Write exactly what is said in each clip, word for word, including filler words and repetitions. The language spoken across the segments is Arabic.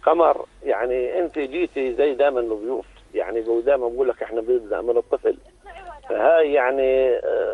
قمر، يعني انت جيتي زي دائما الضيوف، يعني دائما بقول لك احنا بنبدا من الطفل، فهاي يعني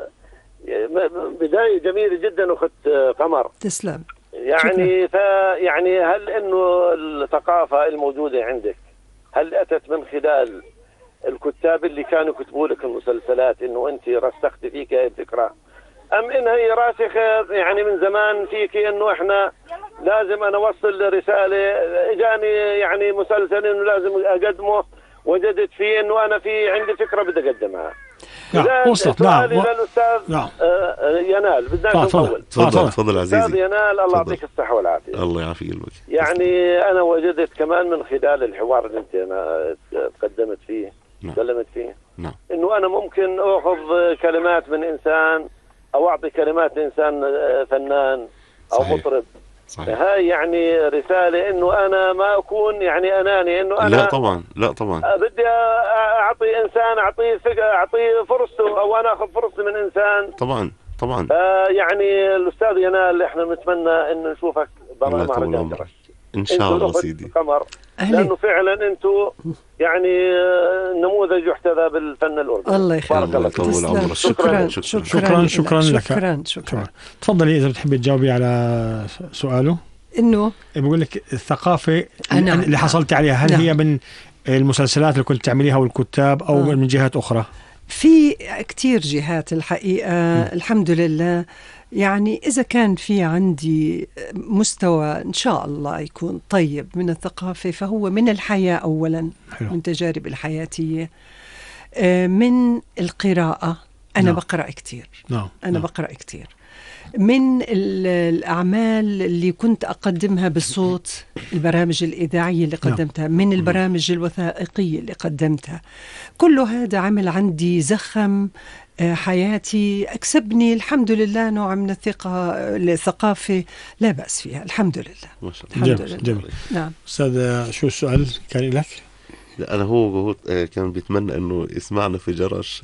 بدايه جميله جدا اخت قمر. تسلم. يعني فيعني هل انه الثقافه الموجوده عندك هل اتت من خلال الكتاب اللي كانوا يكتبوا لك المسلسلات، انه انت رسختي فيك هاي الفكره، ام انها هي راسخه يعني من زمان فيك انه احنا لازم انا اوصل رساله، اجاني يعني مسلسل انه لازم اقدمه، وجدت فيه انه انا في عندي فكره بدي اقدمها. نعم وصلت. نعم للاستاذ نعم. ينال بدنا نطول. تفضل تفضل عزيزي. استاذ ينال الله يعطيك الصحه والعافيه. الله يعافيك قلبك. يعني انا وجدت كمان من خلال الحوار اللي انت انا تقدمت فيه تكلمت فيه نعم. انه انا ممكن اخذ كلمات من انسان او اعطي كلمات لانسان فنان او صحيح. مطرب. صحيح. هاي يعني رسالة انه انا ما اكون يعني اناني، انه انا لا طبعا لا طبعا بدي اعطي انسان اعطيه اعطيه فرصته، او انا اخذ فرصتي من انسان. طبعا طبعا. يعني الاستاذ ينال احنا بنتمنى انه نشوفك ضمن مهرجان جرش ان شاء الله سيدي قمر، لانه فعلا انتم يعني نموذج يحتذى بالفن الاردني. الله يخليك. شكرا شكرا شكرا شكرا لك. شكرا شكرا. تفضلي اذا بتحبي تجاوبي على سؤاله. انه بقول لك الثقافه أنا. اللي حصلتي عليها هل نعم. هي من المسلسلات اللي كنت تعمليها والكتاب او آه. من جهات اخرى؟ في كتير جهات الحقيقه. م. الحمد لله. يعني إذا كان في عندي مستوى إن شاء الله يكون طيب من الثقافة، فهو من الحياة أولا. حلو. من تجارب الحياتية، من القراءة. أنا نعم. بقرأ كتير. نعم. أنا نعم. بقرأ كتير. من الأعمال اللي كنت أقدمها بالصوت، البرامج الإذاعية اللي قدمتها، من البرامج الوثائقية اللي قدمتها، كل هذا عمل عندي زخم حياتي، أكسبني الحمد لله نوع من الثقة الثقافة لا بأس فيها الحمد لله. ما شاء الله. الحمد جميل. لله. جميل. نعم. أستاذ شو السؤال كان لك؟ لا أنا هو هو كان بيتمنى إنه يسمعنا في جرش.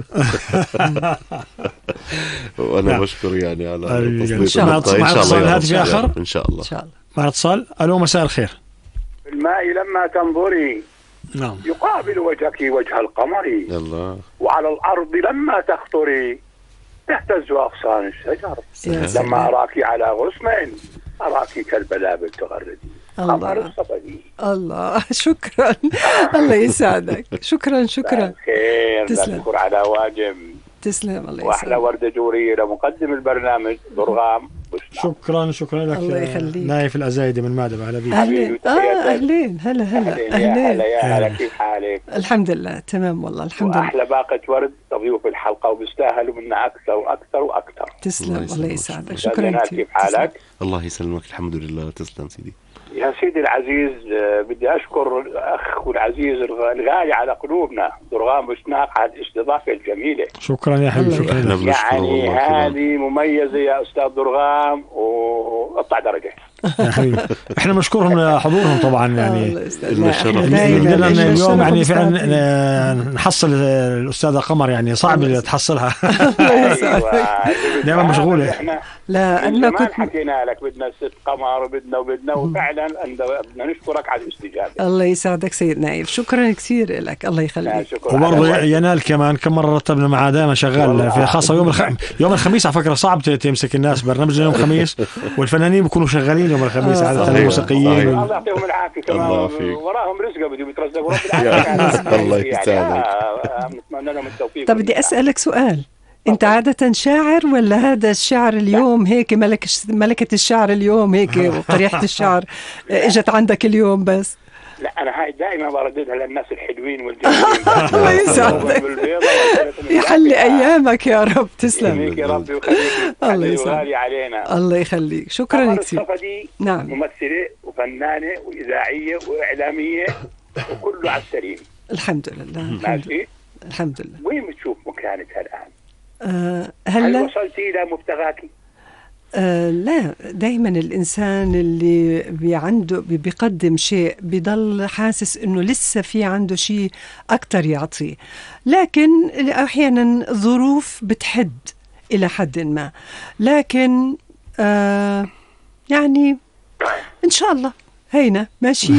وأنا نعم. بشكر يعني على التصديق. إن شاء الله. إن شاء الله. إن شاء الله. إن شاء الله. إن شاء الله. مع اتصال. ألو مساء الخير. الماء لما تنظري نعم. يقابل وجهك وجه القمر. الله. وعلى الأرض لما تخطري تهتز أغصان الشجر. لما أراك على غصن أراك كالبلابل تغردي. الله الله شكرا. الله يسعدك. شكرا شكرا. خير. نشكر على واجب. تسلم. الله يسعدك. وأحلى وردة جورية لمقدم البرنامج ضرغام. شكرا شكرا لك. الله يخليك. نايف الأزايدي من مادة على بيت. أهلين. آه أهلين. هلا هلا. أهلين. يا هلا كيف حالك؟ الحمد لله تمام والله الحمد لله. أحلى باقة ورد ضيوف الحلقة وبيستاهلوا منا أكثر وأكثر وأكثر. تسلم. الله يسعدك. شكرا كثير. كيف حالك؟ الله يسلمك الحمد لله. تسلم سيدي. يا سيدي العزيز بدي أشكر الأخ والعزيز الغالي على قلوبنا ضرغام بوشناق على الاستضافة الجميلة. شكرا يا حبيبي. شكرا. يعني هذه مميزة يا أستاذ ضرغام وقطع درجة. يا حبيبي احنا مشكورهم حضورهم طبعا يعني قدرنا اليوم يعني فعلا نحصل الأستاذة قمر يعني صعب تحصلها. دائما مشغولة. لا أنا كنت حكينا لك بدنا الست قمر وبدنا وبدنا وفعلا بدنا نشكرك على الاستجابة. الله يسعدك سيد نايف. شكرا كثير لك. الله يخليك. وبرضه ينال كمان كم مرة رتبنا معاه دائما شغال في خاصة يوم الخ... يوم الخميس على فكرة صعب تمسك الناس برنامج يوم الخميس والفنانين بيكونوا شغالين يوم الخميس عادة الموسيقيين. الله يعطيهم العافية كمان وراهم رزقه بدهم يترزقوا رب العالمين. الله يسعدك. نتمنى لهم التوفيق. طب بدي أسألك سؤال. أنت عادة شاعر ولا هذا الشعر اليوم هيك ملك ملكة الشعر اليوم هيك وقريحة الشعر إجت عندك اليوم بس؟ لا أنا هاي دائما برددها للناس الحلوين والجميلين. الله يسعدك. يحلي أيامك يا رب. تسلم يا رب ويخليك. الله يسعدك علينا. الله يخليك. شكرا كثير. نعم. ممثلة وفنانة وإذاعية وإعلامية وكله على السليم. الحمد لله. ماشي. الحمد لله. وين بتشوف مكانتها الآن؟ أه هل وصلتي إلى مبتغاكي؟ أه لا دايما الإنسان اللي بيعنده بيقدم شيء بيضل حاسس إنه لسه في عنده شيء أكتر يعطيه، لكن أحيانا ظروف بتحد إلى حد ما، لكن أه يعني إن شاء الله هينا ماشي.